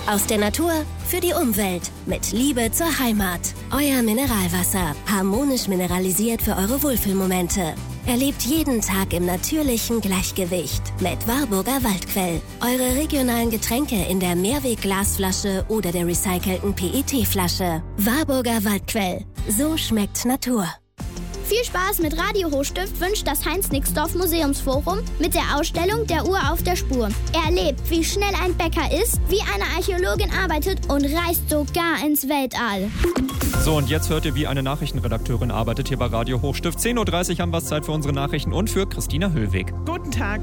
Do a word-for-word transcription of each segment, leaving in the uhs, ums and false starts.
Aus der Natur für die Umwelt. Mit Liebe zur Heimat. Euer Mineralwasser. Harmonisch mineralisiert für eure Wohlfühlmomente. Erlebt jeden Tag im natürlichen Gleichgewicht mit Warburger Waldquell. Eure regionalen Getränke in der Mehrweg-Glasflasche oder der recycelten P E T-Flasche. Warburger Waldquell. So schmeckt Natur. Viel Spaß mit Radio Hochstift wünscht das Heinz-Nixdorf Museumsforum mit der Ausstellung Der Uhr auf der Spur. Erlebt, wie schnell ein Bäcker ist, wie eine Archäologin arbeitet und reist sogar ins Weltall. So, und jetzt hört ihr, wie eine Nachrichtenredakteurin arbeitet hier bei Radio Hochstift. zehn Uhr dreißig haben wir es Zeit für unsere Nachrichten und für Christina Höllweg. Guten Tag.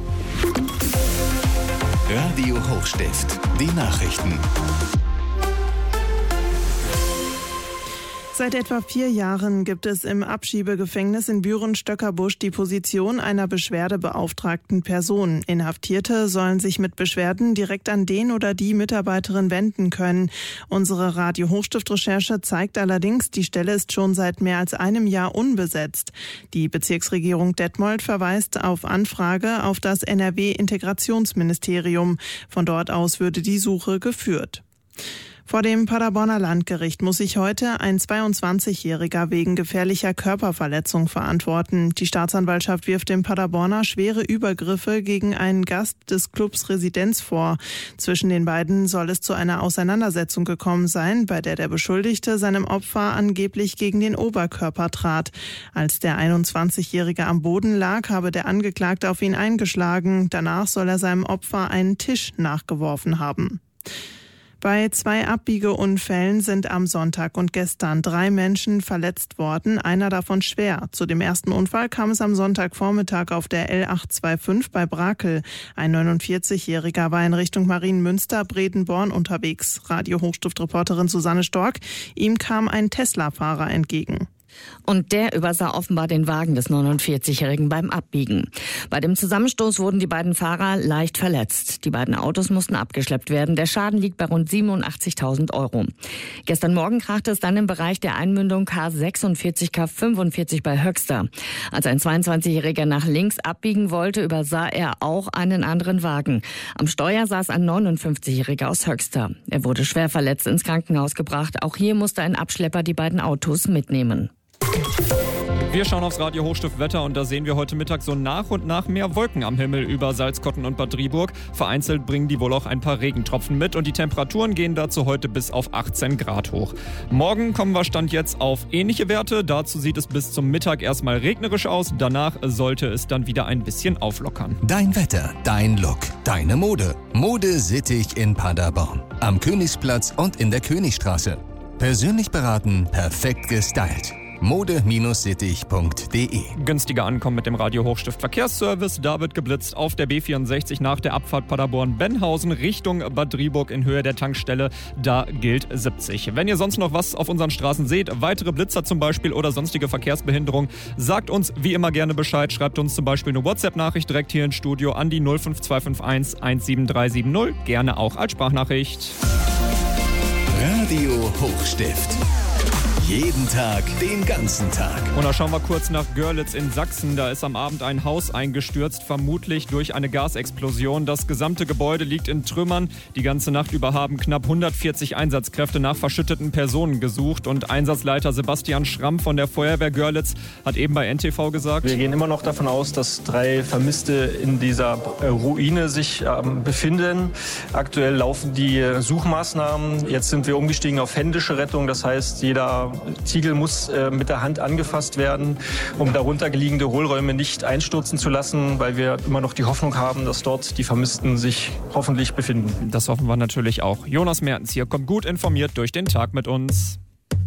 Radio Hochstift, die Nachrichten. Seit etwa vier Jahren gibt es im Abschiebegefängnis in Büren-Stöckerbusch die Position einer beschwerdebeauftragten Person. Inhaftierte sollen sich mit Beschwerden direkt an den oder die Mitarbeiterin wenden können. Unsere Radio Hochstift-Recherche zeigt allerdings, die Stelle ist schon seit mehr als einem Jahr unbesetzt. Die Bezirksregierung Detmold verweist auf Anfrage auf das N R W-Integrationsministerium. Von dort aus würde die Suche geführt. Vor dem Paderborner Landgericht muss sich heute ein zweiundzwanzigjähriger wegen gefährlicher Körperverletzung verantworten. Die Staatsanwaltschaft wirft dem Paderborner schwere Übergriffe gegen einen Gast des Clubs Residenz vor. Zwischen den beiden soll es zu einer Auseinandersetzung gekommen sein, bei der der Beschuldigte seinem Opfer angeblich gegen den Oberkörper trat. Als der einundzwanzigjährige am Boden lag, habe der Angeklagte auf ihn eingeschlagen. Danach soll er seinem Opfer einen Tisch nachgeworfen haben. Bei zwei Abbiegeunfällen sind am Sonntag und gestern drei Menschen verletzt worden, einer davon schwer. Zu dem ersten Unfall kam es am Sonntagvormittag auf der L achthundertfünfundzwanzig bei Brakel. Ein neunundvierzigjähriger war in Richtung Marienmünster-Bredenborn unterwegs. Radio Hochstift-Reporterin Susanne Stork. Ihm kam ein Tesla-Fahrer entgegen. Und der übersah offenbar den Wagen des neunundvierzigjährigen beim Abbiegen. Bei dem Zusammenstoß wurden die beiden Fahrer leicht verletzt. Die beiden Autos mussten abgeschleppt werden. Der Schaden liegt bei rund siebenundachtzigtausend Euro. Gestern Morgen krachte es dann im Bereich der Einmündung K sechsundvierzig K fünfundvierzig bei Höxter. Als ein zweiundzwanzigjähriger nach links abbiegen wollte, übersah er auch einen anderen Wagen. Am Steuer saß ein neunundfünfzigjähriger aus Höxter. Er wurde schwer verletzt ins Krankenhaus gebracht. Auch hier musste ein Abschlepper die beiden Autos mitnehmen. Wir schauen aufs Radio Hochstift Wetter und da sehen wir heute Mittag so nach und nach mehr Wolken am Himmel über Salzkotten und Bad Driburg. Vereinzelt bringen die wohl auch ein paar Regentropfen mit und die Temperaturen gehen dazu heute bis auf achtzehn Grad hoch. Morgen kommen wir Stand jetzt auf ähnliche Werte. Dazu sieht es bis zum Mittag erstmal regnerisch aus. Danach sollte es dann wieder ein bisschen auflockern. Dein Wetter, dein Look, deine Mode. Mode Sittich in Paderborn. Am Königsplatz und in der Königstraße. Persönlich beraten, perfekt gestylt. mode Sittich punkt de. Günstiger ankommen mit dem Radio Hochstift Verkehrsservice. Da wird geblitzt auf der B vierundsechzig nach der Abfahrt Paderborn-Benhausen Richtung Bad Driburg in Höhe der Tankstelle. Da gilt siebzig. Wenn ihr sonst noch was auf unseren Straßen seht, weitere Blitzer zum Beispiel oder sonstige Verkehrsbehinderung, sagt uns wie immer gerne Bescheid. Schreibt uns zum Beispiel eine WhatsApp-Nachricht direkt hier ins Studio an die null fünf zwei fünf eins eins sieben drei sieben null. Gerne auch als Sprachnachricht. Radio Hochstift. Jeden Tag, den ganzen Tag. Und da schauen wir kurz nach Görlitz in Sachsen. Da ist am Abend ein Haus eingestürzt, vermutlich durch eine Gasexplosion. Das gesamte Gebäude liegt in Trümmern. Die ganze Nacht über haben knapp hundertvierzig Einsatzkräfte nach verschütteten Personen gesucht. Und Einsatzleiter Sebastian Schramm von der Feuerwehr Görlitz hat eben bei N T V gesagt: Wir gehen immer noch davon aus, dass drei Vermisste in dieser Ruine sich ähm, befinden. Aktuell laufen die Suchmaßnahmen. Jetzt sind wir umgestiegen auf händische Rettung. Das heißt, jeder Ziegel muss äh, mit der Hand angefasst werden, um darunter liegende Hohlräume nicht einstürzen zu lassen, weil wir immer noch die Hoffnung haben, dass dort die Vermissten sich hoffentlich befinden. Das hoffen wir natürlich auch. Jonas Mertens hier kommt gut informiert durch den Tag mit uns.